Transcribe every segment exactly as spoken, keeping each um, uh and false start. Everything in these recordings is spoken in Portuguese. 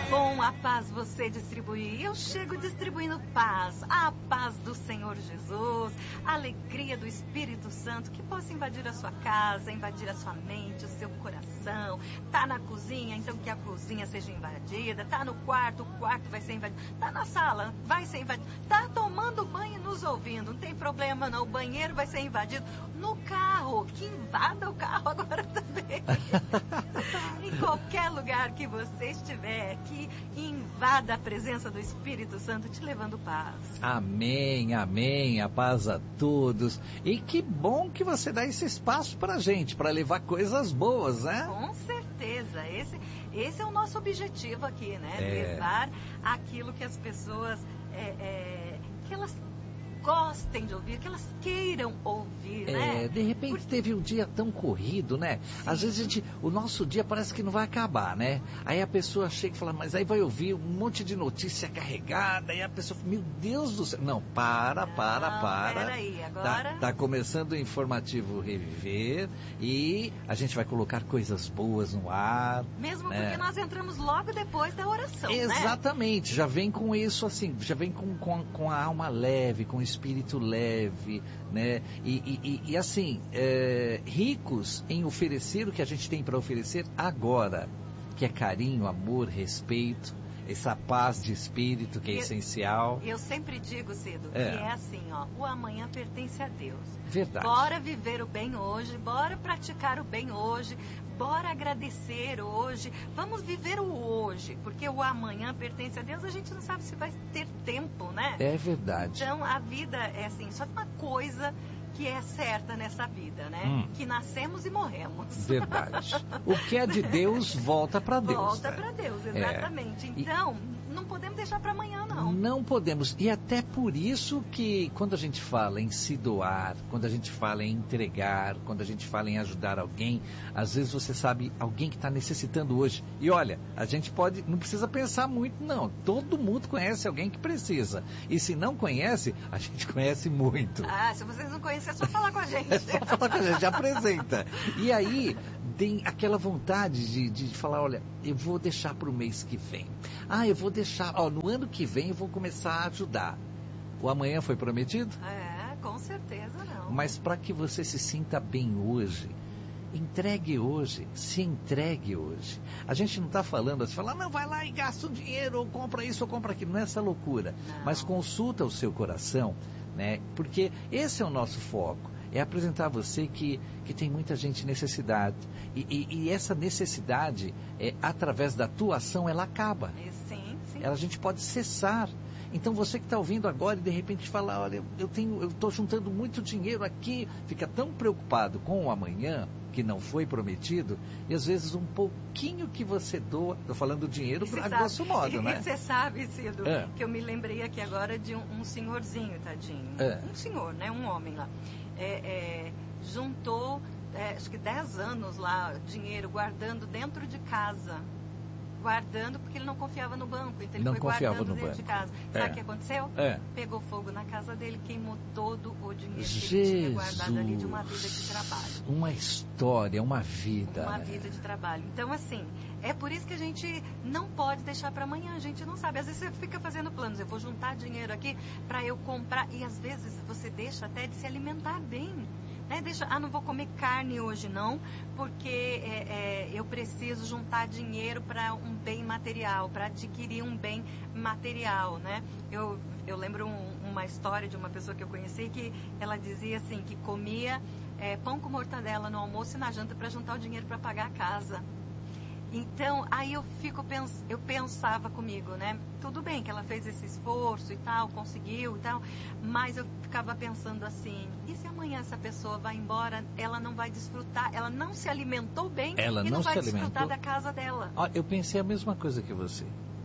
bom a paz você distribuir. Eu chego distribuindo paz, a paz do Senhor Jesus, a alegria do Espírito Santo que possa invadir a sua casa, invadir a sua mente, o seu coração. Tá na cozinha, então que a cozinha seja invadida. Tá no quarto, o quarto vai ser invadido. Tá na sala, vai ser invadido. Tá tomando banho e nos ouvindo, não tem problema não, o banheiro vai ser invadido. No carro, que invada o carro agora também. Em qualquer lugar que você estiver, que invada a presença do Espírito Santo te levando paz. Amém, amém, a paz a todos. E que bom que você dá esse espaço pra gente, para levar coisas boas, né? Com certeza, esse, esse é o nosso objetivo aqui, né? É. Levar aquilo que as pessoas, é, é, que elas gostem de ouvir, que elas queiram ouvir, né? É, de repente Porque... teve um dia tão corrido, né? Sim. Às vezes a gente, o nosso dia parece que não vai acabar, né? Aí a pessoa chega e fala, mas aí vai ouvir um monte de notícia carregada, aí a pessoa fala, meu Deus do céu. Não, para, Não, para, para. Peraí, agora... Tá, tá começando o informativo Reviver e a gente vai colocar coisas boas no ar. Mesmo né? porque nós entramos logo depois da oração, Exatamente, né? já vem com isso assim, já vem com, com, com a alma leve, com o espírito leve, né? E, e, e assim, é, ricos em oferecer o que a gente tem para oferecer agora, que é carinho, amor, respeito, essa paz de espírito que é eu, essencial. Eu sempre digo, Cido, é. que é assim, ó, o amanhã pertence a Deus. Verdade. Bora viver o bem hoje, bora praticar o bem hoje, bora agradecer hoje, vamos viver o hoje, porque o amanhã pertence a Deus, a gente não sabe se vai ter tempo, né? É verdade. Então a vida é assim, só uma coisa que é certa nessa vida, né? Hum. Que nascemos e morremos. Verdade. O que é de Deus volta para Deus. Volta né? para Deus, exatamente. É. Então, e... não podemos deixar para amanhã, não. Não podemos. E até por isso que quando a gente fala em se doar, quando a gente fala em entregar, quando a gente fala em ajudar alguém, às vezes você sabe alguém que está necessitando hoje. E olha, a gente pode, não precisa pensar muito, não. Todo mundo conhece alguém que precisa. E se não conhece, a gente conhece muito. Ah, se vocês não conhecem, é só falar com a gente. É só falar com a gente, apresenta. E aí, tem aquela vontade de, de falar, olha, eu vou deixar para o mês que vem. Ah, eu vou deixar, ó, no ano que vem eu vou começar a ajudar. O amanhã foi prometido? É, com certeza não. Mas para que você se sinta bem hoje, entregue hoje, se entregue hoje. A gente não está falando assim, falar, não, vai lá e gasta o dinheiro, ou compra isso, ou compra aquilo, não é essa loucura. Não. Mas consulta o seu coração, né? Porque esse é o nosso foco. É apresentar a você que, que tem muita gente necessidade. E, e, e essa necessidade, é, através da tua ação, ela acaba. Sim, sim. Ela, a gente pode cessar. Então você que está ouvindo agora e de repente fala, olha, eu tenho, eu estou juntando muito dinheiro aqui, fica tão preocupado com o amanhã, que não foi prometido, e às vezes um pouquinho que você doa, estou falando do dinheiro a grosso modo, né? Você sabe, Cido, é. que eu me lembrei aqui agora de um, um senhorzinho, tadinho. É. Um senhor, né? Um homem lá. É, é, juntou, é, acho que dez anos lá, dinheiro, guardando dentro de casa. Guardando porque ele não confiava no banco, então ele não foi confiava guardando no dentro banco. de casa. Sabe o é. que aconteceu? É. Pegou fogo na casa dele, queimou todo o dinheiro Jesus. que ele tinha guardado ali de uma vida de trabalho. Uma história, uma vida. Uma né? vida de trabalho. Então, assim, é por isso que a gente não pode deixar para amanhã, a gente não sabe. Às vezes você fica fazendo planos, eu vou juntar dinheiro aqui para eu comprar, e às vezes você deixa até de se alimentar bem. Né? Deixa, ah, não vou comer carne hoje não, porque é, é, eu preciso juntar dinheiro para um bem material, para adquirir um bem material, né? Eu, eu lembro um, uma história de uma pessoa que eu conheci que ela dizia assim, que comia é, pão com mortadela no almoço e na janta para juntar o dinheiro para pagar a casa. Então, aí eu fico pens... eu pensava comigo, né? Tudo bem que ela fez esse esforço e tal, conseguiu e tal, mas eu ficava pensando assim, e se amanhã essa pessoa vai embora, ela não vai desfrutar, ela não se alimentou bem ela e não, não vai se desfrutar alimentou. da casa dela. Ó, eu pensei a mesma coisa que você.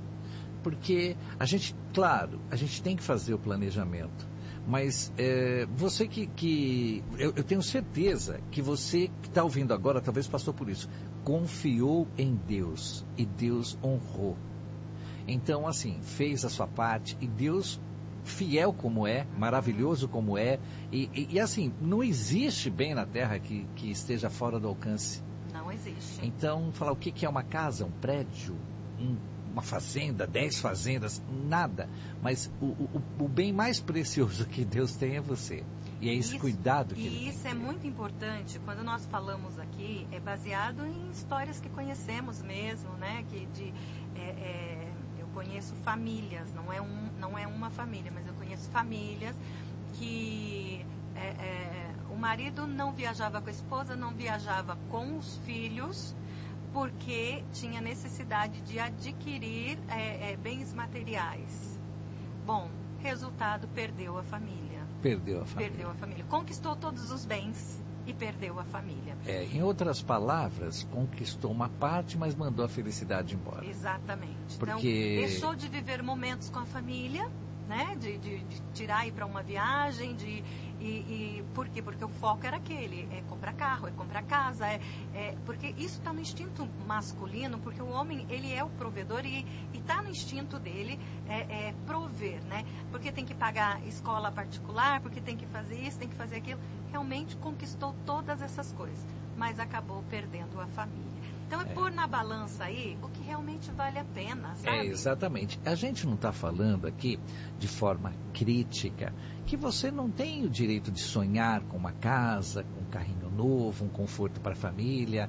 Porque a gente, claro, a gente tem que fazer o planejamento. Mas é, você que... que eu, eu tenho certeza que você que está ouvindo agora, talvez passou por isso. Confiou em Deus e Deus honrou. Então, assim, fez a sua parte e Deus, fiel como é, maravilhoso como é, e, e, e assim, não existe bem na terra que, que esteja fora do alcance. Não existe. Então, falar o que, que é uma casa, um prédio, um uma fazenda, dez fazendas, nada. Mas o, o, o bem mais precioso que Deus tem é você. E é esse isso, cuidado que e Ele tem. E isso é muito importante. Quando nós falamos aqui, é baseado em histórias que conhecemos mesmo, né? Que de, é, é, eu conheço famílias, não é, um, não é uma família, mas eu conheço famílias que é, é, o marido não viajava com a esposa, não viajava com os filhos, porque tinha necessidade de adquirir é, é, bens materiais. Bom, resultado, perdeu a família. Perdeu a família. Perdeu a família. Conquistou todos os bens e perdeu a família. É, em outras palavras, conquistou uma parte, mas mandou a felicidade embora. Exatamente. Porque... Então, deixou de viver momentos com a família, né? De, de, de tirar e ir para uma viagem, de e, e por quê? Porque o foco era aquele, é comprar carro, é comprar casa, é, é porque isso está no instinto masculino, porque o homem, ele é o provedor e está no instinto dele é, é prover, né? Porque tem que pagar escola particular, porque tem que fazer isso, tem que fazer aquilo. Realmente conquistou todas essas coisas, mas acabou perdendo a família. Então é, é pôr na balança aí o que realmente vale a pena, sabe? É, exatamente. A gente não está falando aqui de forma crítica que você não tem o direito de sonhar com uma casa, com um carrinho novo, um conforto para a família,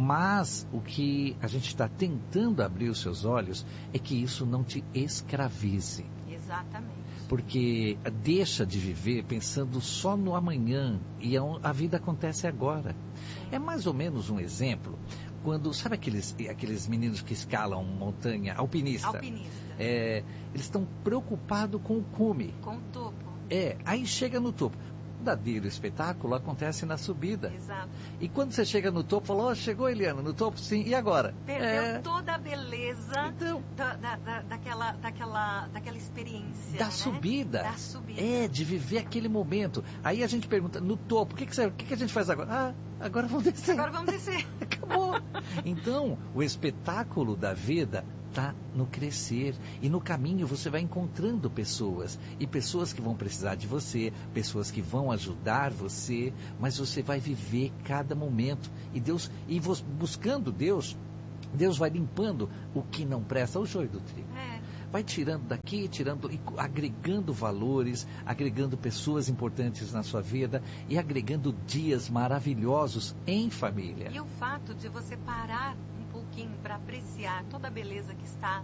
mas o que a gente está tentando abrir os seus olhos é que isso não te escravize. Exatamente. Porque deixa de viver pensando só no amanhã e a vida acontece agora. Sim. É mais ou menos um exemplo. Quando, sabe aqueles, aqueles meninos que escalam montanha, alpinista? Alpinista. É, eles estão preocupados com o cume. Com o topo. É, aí chega no topo. O verdadeiro espetáculo acontece na subida. Exato. E quando você chega no topo, falou, oh, chegou Eliana, no topo sim, e agora? Perdeu é... toda a beleza então, da, da, da, daquela, daquela, daquela experiência. Da né? subida. Da subida. É, de viver aquele momento. Aí a gente pergunta, no topo, o que, que, você, o que, que a gente faz agora? Ah, agora vamos descer. Agora vamos descer. Acabou. Então, o espetáculo da vida está no crescer. E no caminho você vai encontrando pessoas. E pessoas que vão precisar de você, pessoas que vão ajudar você, mas você vai viver cada momento. E Deus, e você, buscando Deus, Deus vai limpando o que não presta, o joio do trigo. É. Vai tirando daqui, tirando, e agregando valores, agregando pessoas importantes na sua vida e agregando dias maravilhosos em família. E o fato de você parar um pouquinho para apreciar toda a beleza que está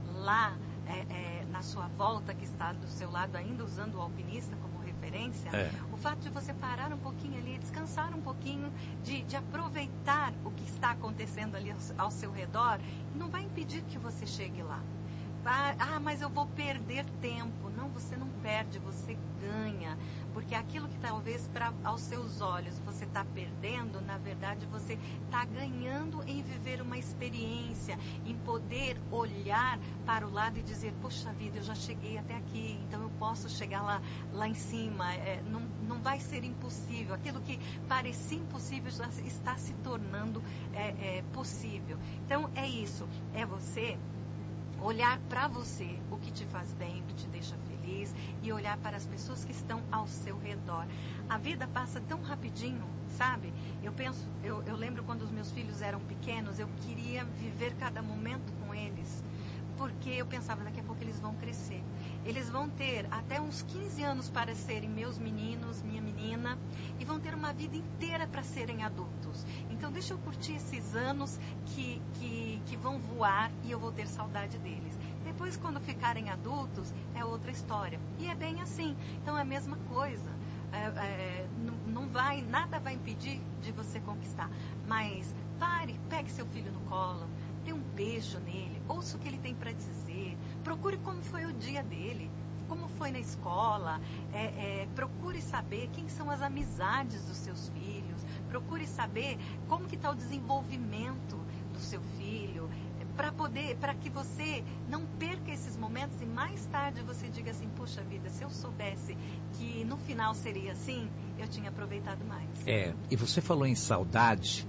lá é, é, na sua volta, que está do seu lado, ainda usando o alpinista como referência, é. O fato de você parar um pouquinho ali, descansar um pouquinho, de, de aproveitar o que está acontecendo ali ao, ao seu redor, não vai impedir que você chegue lá. Ah, mas eu vou perder tempo. Não, você não perde, você ganha. Porque aquilo que talvez pra, aos seus olhos você está perdendo, na verdade você está ganhando em viver uma experiência, em poder olhar para o lado e dizer, poxa vida, eu já cheguei até aqui, então eu posso chegar lá, lá em cima. É, não, não vai ser impossível. Aquilo que parecia impossível já está se tornando é, é, possível. Então é isso, é você olhar para você, o que te faz bem, o que te deixa feliz, e olhar para as pessoas que estão ao seu redor. A vida passa tão rapidinho, sabe? Eu penso, eu, eu lembro quando os meus filhos eram pequenos, eu queria viver cada momento com eles, porque eu pensava, daqui a pouco eles vão crescer. Eles vão ter até uns quinze anos para serem meus meninos, minha menina, e vão ter uma vida inteira para serem adultos. Então deixa eu curtir esses anos que, que, que vão voar e eu vou ter saudade deles. Depois, quando ficarem adultos, é outra história. E é bem assim. Então é a mesma coisa. É, é, não, não vai, nada vai impedir de você conquistar. Mas pare, pegue seu filho no colo, dê um beijo nele, ouça o que ele tem para dizer, procure como foi o dia dele, como foi na escola, é, é, procure saber quem são as amizades dos seus filhos, procure saber como que está o desenvolvimento do seu filho, para poder, para que você não perca esses momentos e mais tarde você diga assim, poxa vida, se eu soubesse que no final seria assim, eu tinha aproveitado mais. É, e você falou em saudade.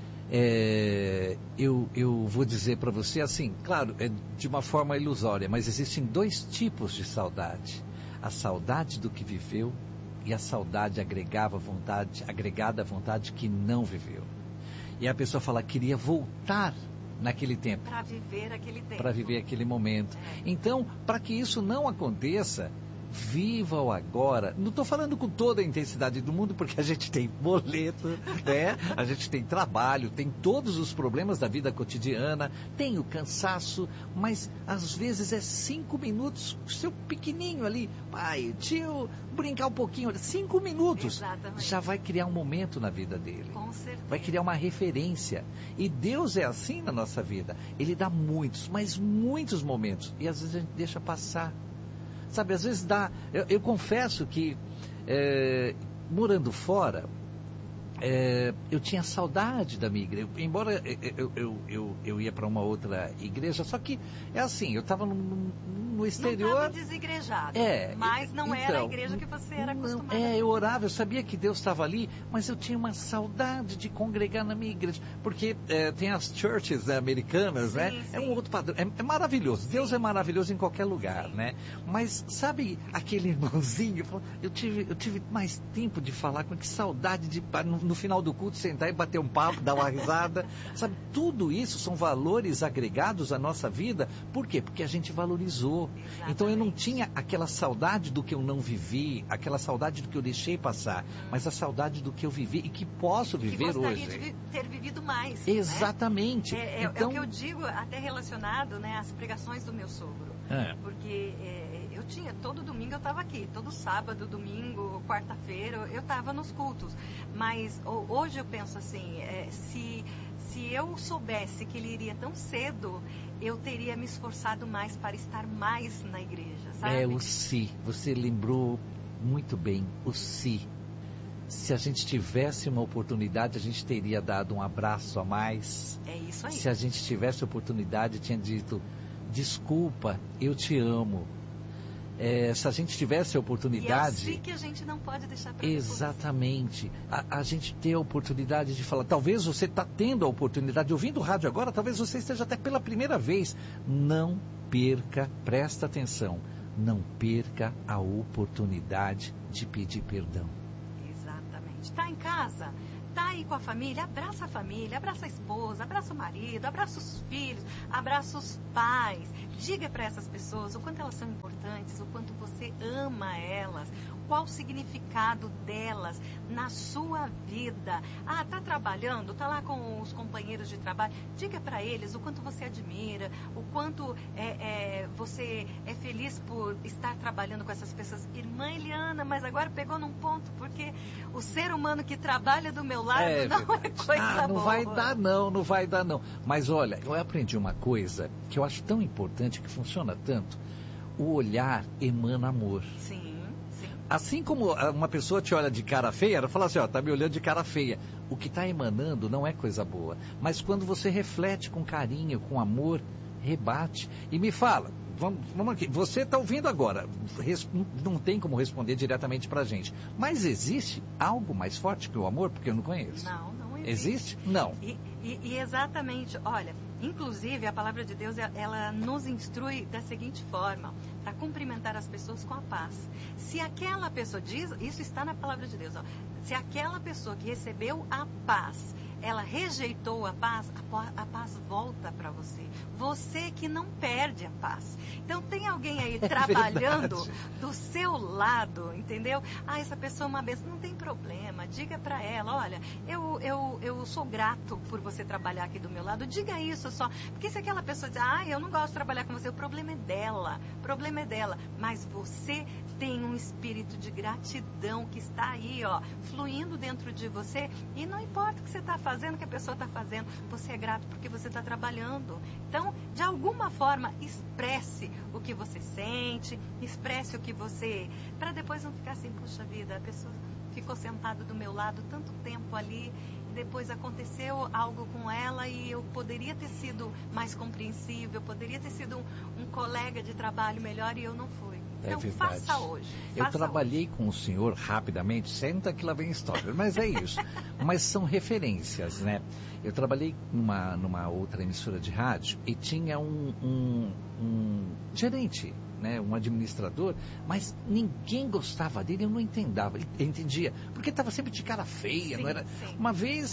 É, eu, eu vou dizer para você assim, claro, é de uma forma ilusória, mas existem dois tipos de saudade. A saudade do que viveu e a saudade agregava vontade, agregada à vontade que não viveu. E a pessoa fala, queria voltar naquele tempo. Para viver aquele tempo. Para viver aquele momento. É. Então, para que isso não aconteça, viva o agora. Não estou falando com toda a intensidade do mundo, porque a gente tem boleto, né? A gente tem trabalho, tem todos os problemas da vida cotidiana, tem o cansaço, mas às vezes é cinco minutos, seu pequenininho ali, pai, tio, brincar um pouquinho, cinco minutos. Exatamente. Já vai criar um momento na vida dele. Com certeza. Vai criar uma referência. E Deus é assim na nossa vida. Ele dá muitos, mas muitos momentos. E às vezes a gente deixa passar. Sabe, às vezes dá... Eu, eu confesso que, é, morando fora, é, eu tinha saudade da minha igreja. Embora eu, eu, eu, eu ia para uma outra igreja, só que é assim, eu estava no, no exterior... Não estava desigrejado, é, mas não então, era a igreja que você era acostumado. Não, é, eu orava, eu sabia que Deus estava ali, mas eu tinha uma saudade de congregar na minha igreja. Porque é, tem as churches, né, americanas, sim, né? Sim. É um outro padrão. É, é maravilhoso. Sim. Deus é maravilhoso em qualquer lugar, sim. né? Mas sabe aquele irmãozinho? Eu tive, eu tive mais tempo de falar com ele, que saudade de no, no final do culto sentar e bater um papo, dar uma risada. Sabe, tudo isso são valores agregados à nossa vida. Por quê? Porque a gente valorizou. Exatamente. Então eu não tinha aquela saudade do que eu não vivi, aquela saudade do que eu deixei passar, hum. mas a saudade do que eu vivi e que posso viver que hoje. De vi- ter vivido mais. Exatamente. Né? É, é, então... é o que eu digo, até relacionado, né, às pregações do meu sogro. É. Porque é, eu tinha, todo domingo eu estava aqui, todo sábado, domingo, quarta-feira, eu estava nos cultos. Mas hoje eu penso assim, é, se... Se eu soubesse que ele iria tão cedo, eu teria me esforçado mais para estar mais na igreja, sabe? É o se. Você lembrou muito bem, o se. Se a gente tivesse uma oportunidade, a gente teria dado um abraço a mais. É isso aí. Se a gente tivesse oportunidade, tinha dito, desculpa, eu te amo. É, se a gente tivesse a oportunidade... E é assim que a gente não pode deixar para Exatamente. A, a gente ter a oportunidade de falar. Talvez você está tendo a oportunidade, ouvindo o rádio agora, talvez você esteja até pela primeira vez. Não perca, presta atenção, não perca a oportunidade de pedir perdão. Exatamente. Está em casa? Está aí com a família? Abraça a família, abraça a esposa, abraça o marido, abraça os filhos, abraça os pais. Diga para essas pessoas o quanto elas são importantes, o quanto você ama elas, qual o significado delas na sua vida. Ah, está trabalhando, está lá com os companheiros de trabalho. Diga para eles o quanto você admira, o quanto é, é, você é feliz por estar trabalhando com essas pessoas. Irmã Eliana, mas agora pegou num ponto, porque o ser humano que trabalha do meu lado é, não é coisa ah, não boa. vai dar não, não vai dar não. Mas olha, eu aprendi uma coisa que eu acho tão importante, que funciona tanto. O olhar emana amor. Sim. Assim como uma pessoa te olha de cara feia, ela fala assim, ó, tá me olhando de cara feia. O que está emanando não é coisa boa. Mas quando você reflete com carinho, com amor, rebate. E me fala, vamos, vamos aqui, você está ouvindo agora, res, não tem como responder diretamente pra gente. Mas existe algo mais forte que o amor? Porque eu não conheço. Não, não existe. Existe? Não. E, e, e exatamente, olha, inclusive a palavra de Deus, ela nos instrui da seguinte forma, para cumprimentar as pessoas com a paz. Se aquela pessoa diz, isso está na palavra de Deus, ó, se aquela pessoa que recebeu a paz, ela rejeitou a paz, a, a paz volta para você. Você que não perde a paz. Então tem alguém aí é trabalhando verdade. do seu lado, entendeu? Ah, essa pessoa é uma benção, não tem problema. Diga para ela, olha, eu, eu, eu sou grato por você trabalhar aqui do meu lado. Diga isso só. Porque se aquela pessoa diz, ah, eu não gosto de trabalhar com você, o problema é dela. O problema é dela. Mas você tem um espírito de gratidão que está aí, ó, fluindo dentro de você. E não importa o que você está fazendo, o que a pessoa está fazendo, você é grato porque você está trabalhando. Então, de alguma forma, expresse o que você sente, expresse o que você... Para depois não ficar assim, puxa vida, a pessoa ficou sentada do meu lado tanto tempo ali, e depois aconteceu algo com ela e eu poderia ter sido mais compreensível, poderia ter sido um, um colega de trabalho melhor e eu não fui. Então, é faça hoje. Eu faça trabalhei hoje. com o senhor rapidamente, senta que lá vem história, mas é isso. Mas são referências, né? Eu trabalhei numa, numa outra emissora de rádio e tinha um, um, um gerente, né, um administrador, mas ninguém gostava dele, eu não entendava, entendia, porque estava sempre de cara feia, sim, não era? Sim. Uma vez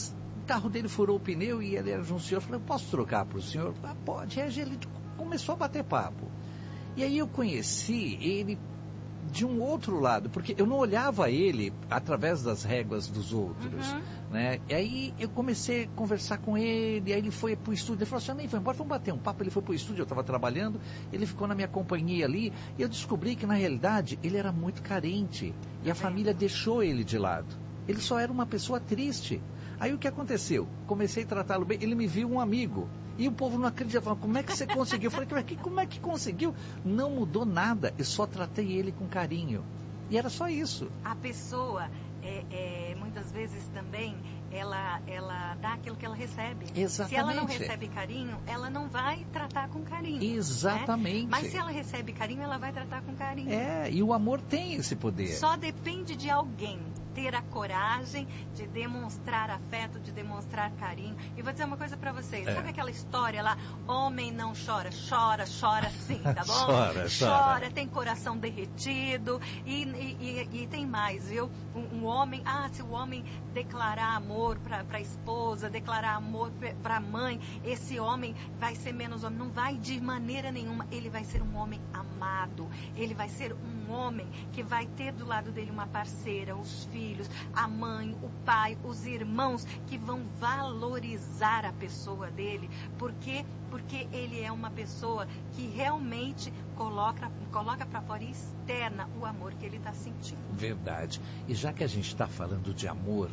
carro dele furou o pneu e ele era de um senhor. Eu falei, eu posso trocar para o senhor? Ah, pode. E aí ele começou a bater papo. E aí eu conheci ele de um outro lado, porque eu não olhava ele através das réguas dos outros, uhum. né? E aí eu comecei a conversar com ele, aí ele foi pro estúdio, ele falou assim, nem foi embora, vamos bater um papo. Ele foi pro estúdio, eu estava trabalhando, ele ficou na minha companhia ali, e eu descobri que na realidade ele era muito carente, e a é. família deixou ele de lado. Ele só era uma pessoa triste. Aí o que aconteceu? Comecei a tratá-lo bem, ele me viu um amigo. E o povo não acredita, falando, como é que você conseguiu? Eu falei, como é que conseguiu? Não mudou nada, eu só tratei ele com carinho. E era só isso. A pessoa, é, é, muitas vezes também, ela, ela dá aquilo que ela recebe. Exatamente. Se ela não recebe carinho, ela não vai tratar com carinho. Exatamente. Né? Mas se ela recebe carinho, ela vai tratar com carinho. É, e o amor tem esse poder. Só depende de alguém ter a coragem de demonstrar afeto, de demonstrar carinho. E vou dizer uma coisa pra vocês. É. Sabe aquela história lá? Homem não chora. Chora, chora sim, tá bom? chora, chora. Chora, tem coração derretido. E, e, e, e tem mais, viu? Um, um homem... Ah, se o homem declarar amor pra, pra esposa, declarar amor pra mãe, esse homem vai ser menos homem. Não vai de maneira nenhuma. Ele vai ser um homem amado. Ele vai ser um homem que vai ter do lado dele uma parceira, os filhos, a mãe, o pai, os irmãos que vão valorizar a pessoa dele. Por quê? Porque ele é uma pessoa que realmente coloca, coloca para fora e externa o amor que ele está sentindo. Verdade. E já que a gente está falando de amor,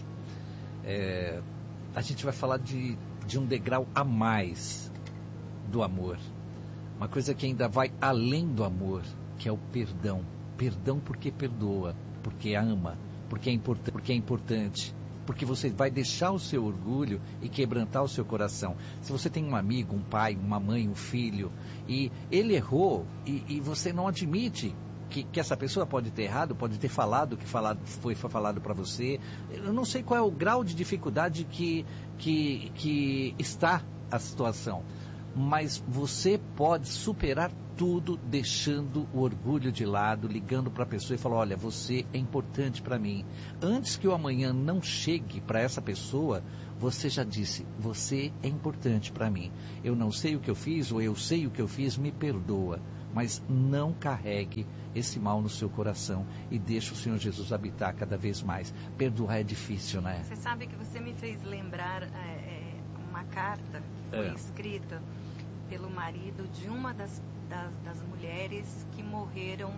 é, a gente vai falar de, de um degrau a mais do amor. Uma coisa que ainda vai além do amor, que é o perdão. Perdão porque perdoa, porque ama, porque é, import- porque é importante, porque você vai deixar o seu orgulho e quebrantar o seu coração. Se você tem um amigo, um pai, uma mãe, um filho, e ele errou, e, e você não admite que, que essa pessoa pode ter errado, pode ter falado o que falado, foi, foi falado para você, eu não sei qual é o grau de dificuldade que, que, que está a situação, mas você pode superar tudo deixando o orgulho de lado, ligando para a pessoa e falando, olha, você é importante para mim. Antes que o amanhã não chegue para essa pessoa, você já disse, você é importante para mim. Eu não sei o que eu fiz, ou eu sei o que eu fiz, me perdoa. Mas não carregue esse mal no seu coração e deixe o Senhor Jesus habitar cada vez mais. Perdoar é difícil, né? Você sabe que você me fez lembrar é, uma carta que foi é. escrita pelo marido de uma das, das, das mulheres que morreram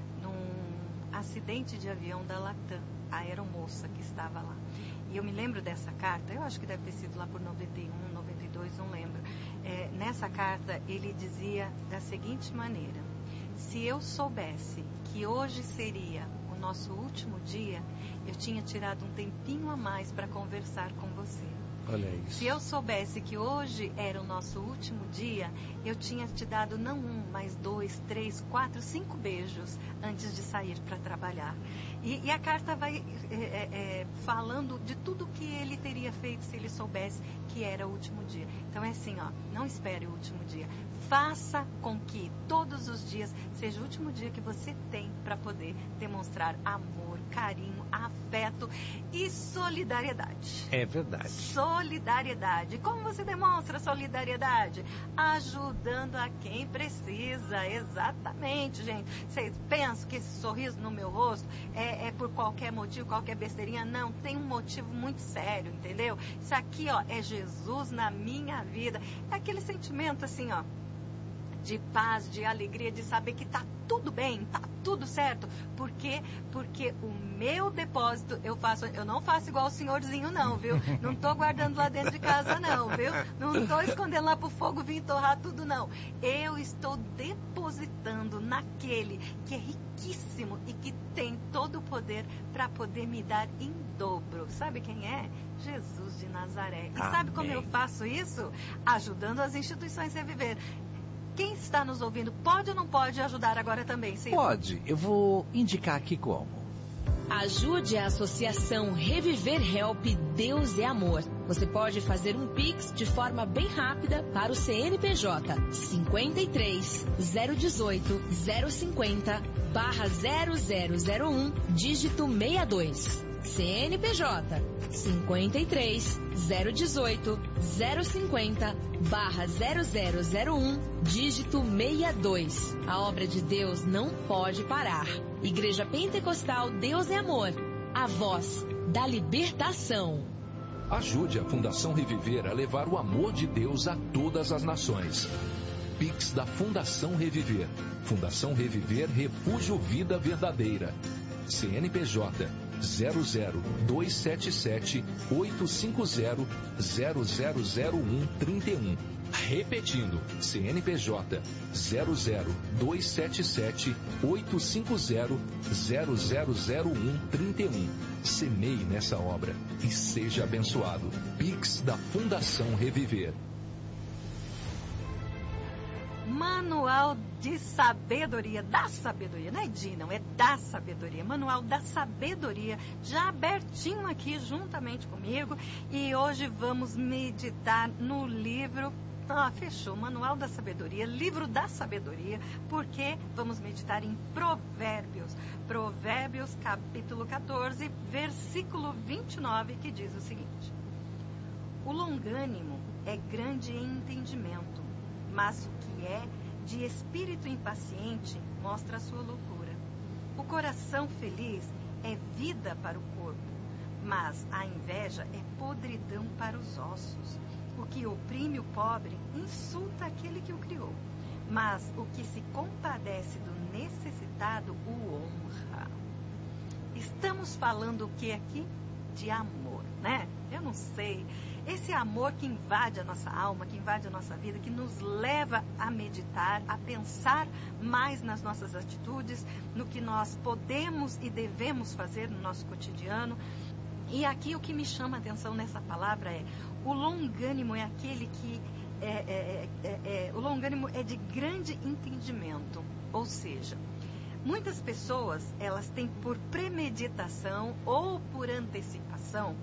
num acidente de avião da Latam, a aeromoça que estava lá. E eu me lembro dessa carta, eu acho que deve ter sido lá por noventa e um, noventa e dois, não lembro. É, nessa carta ele dizia da seguinte maneira: se eu soubesse que hoje seria o nosso último dia, eu tinha tirado um tempinho a mais para conversar com você. Olha isso. Se eu soubesse que hoje era o nosso último dia, eu tinha te dado não um, mas dois, três, quatro, cinco beijos antes de sair para trabalhar. E, e a carta vai é, é, falando de tudo que ele teria feito se ele soubesse que era o último dia. Então é assim, ó, não espere o último dia. Faça com que todos os dias seja o último dia que você tem para poder demonstrar amor, carinho, afeto e solidariedade. É verdade. Solidariedade. Como você demonstra solidariedade? Ajudando a quem precisa. Exatamente, gente. Vocês pensam que esse sorriso no meu rosto é, é por qualquer motivo, qualquer besteirinha? Não, tem um motivo muito sério, entendeu? Isso aqui, ó, é Jesus na minha vida. É aquele sentimento assim, ó, de paz, de alegria, de saber que tá tudo bem, tá tudo certo. Por quê? Porque o meu depósito, eu faço, eu não faço igual o senhorzinho não, viu? Não tô guardando lá dentro de casa não, viu? Não tô escondendo lá pro fogo vir torrar tudo não. Eu estou depositando naquele que é riquíssimo e que tem todo o poder para poder me dar em dobro. Sabe quem é? Jesus de Nazaré. E Amém. Sabe como eu faço isso? Ajudando as instituições a viver. Quem está nos ouvindo pode ou não pode ajudar agora também, Silvio? Pode. Eu vou indicar aqui como. Ajude a associação Reviver Help Deus é Amor. Você pode fazer um Pix de forma bem rápida para o C N P J cinquenta e três, zero dezoito, zero cinquenta, barra zero zero zero um, dígito sessenta e dois. C N P J cinquenta e três, zero dezoito, zero cinquenta, barra zero zero zero um, dígito sessenta e dois. A obra de Deus não pode parar. Igreja Pentecostal Deus é Amor, a voz da libertação. Ajude a Fundação Reviver a levar o amor de Deus a todas as nações. Pix da Fundação Reviver. Fundação Reviver Refúgio Vida Verdadeira. C N P J zero zero dois sete sete oito cinco zero zero zero zero um trinta e um. Repetindo, C N P J zero zero dois sete sete oito cinco zero zero zero zero um trinta e um. Semeie nessa obra e seja abençoado. Pix da Fundação Reviver. Manual de Sabedoria, da Sabedoria, não é de, não, é da Sabedoria, Manual da Sabedoria, já abertinho aqui juntamente comigo, e hoje vamos meditar no livro, ah, fechou, Manual da Sabedoria, livro da Sabedoria, porque vamos meditar em Provérbios, Provérbios capítulo quatorze, versículo vinte e nove, que diz o seguinte: o longânimo é grande em entendimento, mas o que é de espírito impaciente mostra a sua loucura. O coração feliz é vida para o corpo, mas a inveja é podridão para os ossos. O que oprime o pobre insulta aquele que o criou, mas o que se compadece do necessitado o honra. Estamos falando o que aqui? De amor, né? Eu não sei. Esse amor que invade a nossa alma, que invade a nossa vida, que nos leva a meditar, a pensar mais nas nossas atitudes, no que nós podemos e devemos fazer no nosso cotidiano. E aqui o que me chama a atenção nessa palavra é: o longânimo é aquele que é, é, é, é, o longânimo é de grande entendimento, ou seja, muitas pessoas, elas têm por premeditação ou por antecipação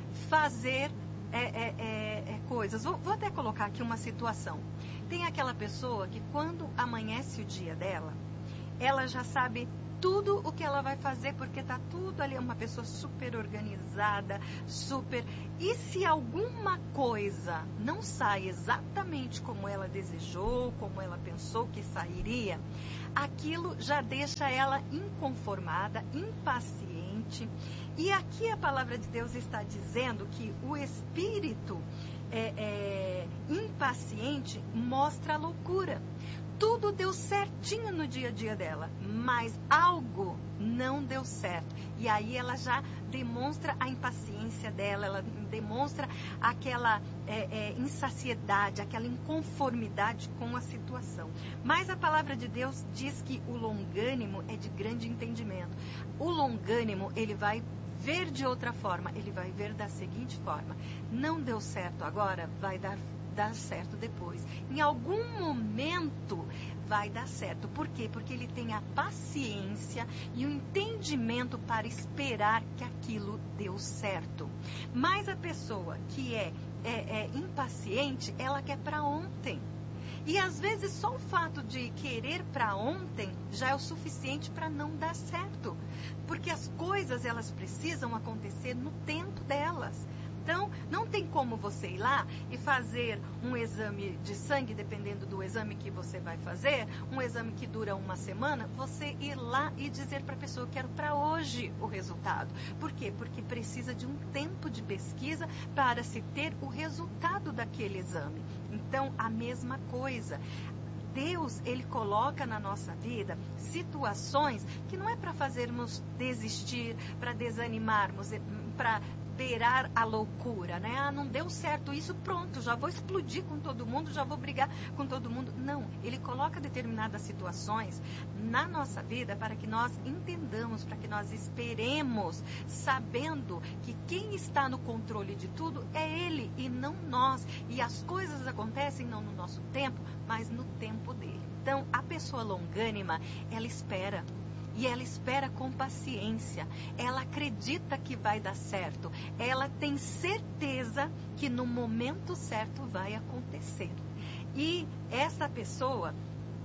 fazer é, é, é, é, coisas. Vou, vou até colocar aqui uma situação. Tem aquela pessoa que quando amanhece o dia dela, ela já sabe tudo o que ela vai fazer, porque está tudo ali, é uma pessoa super organizada, super... E se alguma coisa não sai exatamente como ela desejou, como ela pensou que sairia, aquilo já deixa ela inconformada, impaciente. E aqui a palavra de Deus está dizendo que o espírito é, é, impaciente mostra a loucura. Tudo deu certinho no dia a dia dela, mas algo não deu certo. E aí ela já demonstra a impaciência dela, ela demonstra aquela é, é, insaciedade, aquela inconformidade com a situação. Mas a palavra de Deus diz que o longânimo é de grande entendimento. O longânimo, ele vai ver de outra forma, ele vai ver da seguinte forma: não deu certo agora, vai dar dar certo depois. Em algum momento vai dar certo. Por quê? Porque ele tem a paciência e o entendimento para esperar que aquilo deu certo. Mas a pessoa que é, é, é impaciente, ela quer para ontem. E às vezes só o fato de querer para ontem já é o suficiente para não dar certo. Porque as coisas, elas precisam acontecer no tempo delas. Então, não tem como você ir lá e fazer um exame de sangue, dependendo do exame que você vai fazer, um exame que dura uma semana, você ir lá e dizer para a pessoa: eu quero para hoje o resultado. Por quê? Porque precisa de um tempo de pesquisa para se ter o resultado daquele exame. Então, a mesma coisa. Deus, ele coloca na nossa vida situações que não é para fazermos desistir, para desanimarmos, para beirar a loucura, né? Ah, não deu certo isso, pronto, já vou explodir com todo mundo, já vou brigar com todo mundo. Não, ele coloca determinadas situações na nossa vida para que nós entendamos, para que nós esperemos, sabendo que quem está no controle de tudo é ele e não nós. E as coisas acontecem não no nosso tempo, mas no tempo dele. Então, a pessoa longânima, ela espera. E ela espera com paciência, ela acredita que vai dar certo, ela tem certeza que no momento certo vai acontecer. E essa pessoa, ela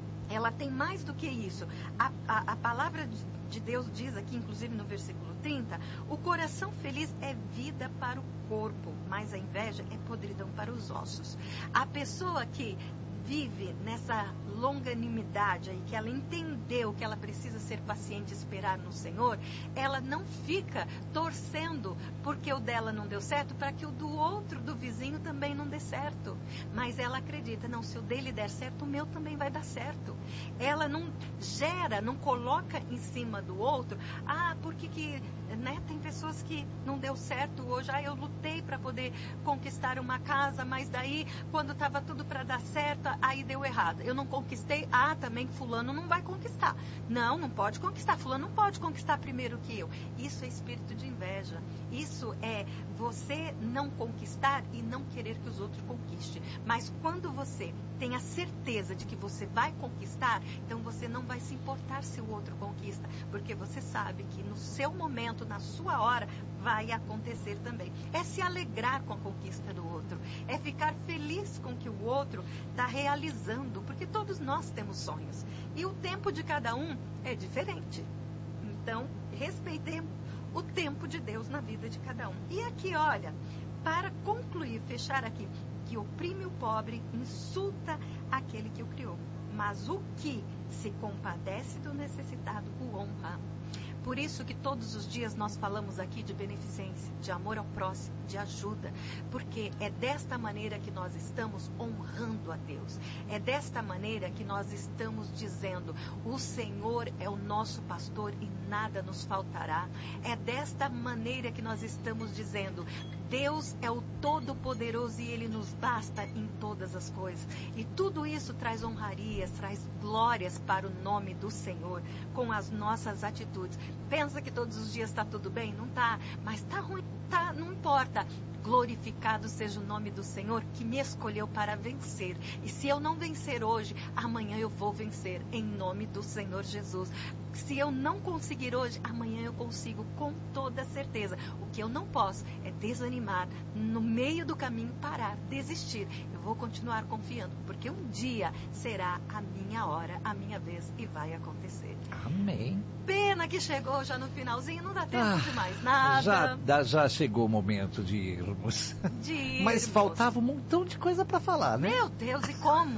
ela tem mais do que isso. A, a, a palavra de Deus diz aqui, inclusive no versículo trinta, o coração feliz é vida para o corpo, mas a inveja é podridão para os ossos. A pessoa que vive nessa longanimidade aí, que ela entendeu que ela precisa ser paciente e esperar no Senhor, ela não fica torcendo porque o dela não deu certo, para que o do outro, do vizinho, também não dê certo. Mas ela acredita, não, se o dele der certo, o meu também vai dar certo. Ela não gera, não coloca em cima do outro, ah, porque que, né, tem pessoas que não deu certo hoje, ah, eu lutei para poder conquistar uma casa, mas daí, quando estava tudo para dar certo, aí deu errado. Eu não conquistei, ah, também fulano não vai conquistar. Não, não pode conquistar, fulano não pode conquistar primeiro que eu. Isso é espírito de inveja. Isso é você não conquistar e não querer que os outros conquistem. Mas quando você tem a certeza de que você vai conquistar, então você não vai se importar se o outro conquista, porque você sabe que no seu momento, na sua hora, vai acontecer também. É se alegrar com a conquista do outro, é ficar feliz com o que o outro está realizando, porque todos nós temos sonhos e o tempo de cada um é diferente. Então, respeitemos o tempo de Deus na vida de cada um. E aqui, olha, para concluir, fechar aqui, que oprime o pobre, insulta aquele que o criou, mas o que se compadece do necessitado o honra. Por isso que todos os dias nós falamos aqui de beneficência, de amor ao próximo, de ajuda, porque é desta maneira que nós estamos honrando a Deus. É desta maneira que nós estamos dizendo, o Senhor é o nosso pastor e nada nos faltará. É desta maneira que nós estamos dizendo, Deus é o Todo-Poderoso e Ele nos basta em todas as coisas. E tudo isso traz honrarias, traz glórias para o nome do Senhor, com as nossas atitudes. Pensa que todos os dias está tudo bem? Não está, mas está ruim, tá, não importa. Glorificado seja o nome do Senhor que me escolheu para vencer. E se eu não vencer hoje, amanhã eu vou vencer em nome do Senhor Jesus. Se eu não conseguir hoje, amanhã eu consigo com toda certeza. O que eu não posso é desanimar, no meio do caminho parar, desistir. Eu vou continuar confiando, porque um dia será a minha hora, a minha vez e vai acontecer. Amém. Pena que chegou já no finalzinho, não dá tempo Ah, de mais nada. Já, dá- já chegou o momento de irmos. De irmos. Mas faltava um montão de coisa para falar, né? Meu Deus, e como?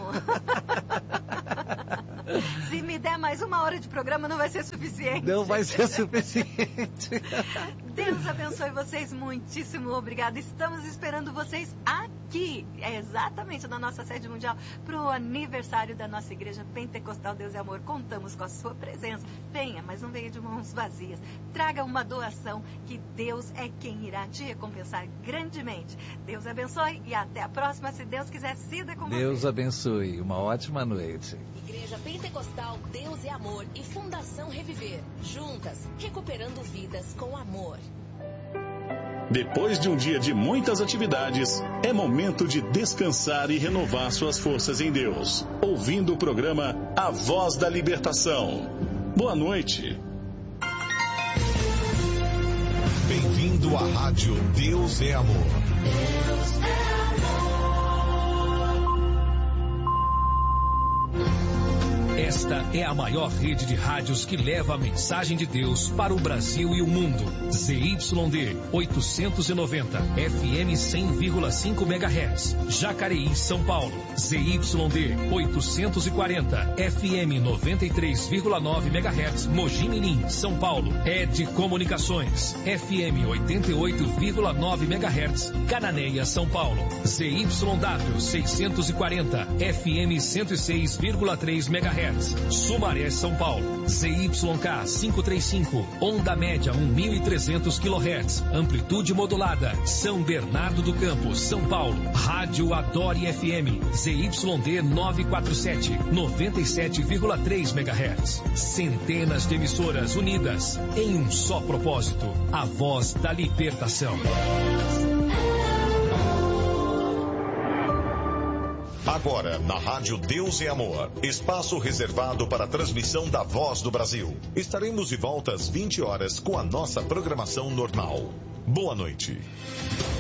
Se me der mais uma hora de programa, não vai ser suficiente. Não vai ser suficiente. Deus abençoe vocês, muitíssimo obrigada. Estamos esperando vocês aqui, é exatamente na nossa sede mundial, para o aniversário da nossa igreja Pentecostal Deus e Amor. Contamos com a sua presença. Venha, mas não venha de mãos vazias. Traga uma doação, que Deus é quem irá te recompensar grandemente. Deus abençoe e até a próxima, se Deus quiser, siga com Deus você. abençoe. Uma ótima noite. Igreja Pentecostal Deus e Amor e Fundação Reviver. Juntas, recuperando vidas com amor. Depois de um dia de muitas atividades, é momento de descansar e renovar suas forças em Deus, ouvindo o programa A Voz da Libertação. Boa noite. Bem-vindo à Rádio Deus é Amor. Esta é a maior rede de rádios que leva a mensagem de Deus para o Brasil e o mundo. Z Y D oitocentos e noventa, F M cem vírgula cinco megahertz. Jacareí, São Paulo. Z Y D oitocentos e quarenta, F M noventa e três vírgula nove megahertz. Mogi Mirim, São Paulo. Ed Comunicações, F M oitenta e oito vírgula nove megahertz. Cananéia, São Paulo. Z Y W seiscentos e quarenta, F M cento e seis vírgula três megahertz. Sumaré, São Paulo. Z Y K quinhentos e trinta e cinco, onda média mil e trezentos quilohertz, amplitude modulada. São Bernardo do Campo, São Paulo. Rádio Adore F M, Z Y D novecentos e quarenta e sete, noventa e sete vírgula três megahertz. Centenas de emissoras unidas em um só propósito: a voz da libertação. Agora, na Rádio Deus e Amor, espaço reservado para a transmissão da Voz do Brasil. Estaremos de volta às vinte horas com a nossa programação normal. Boa noite.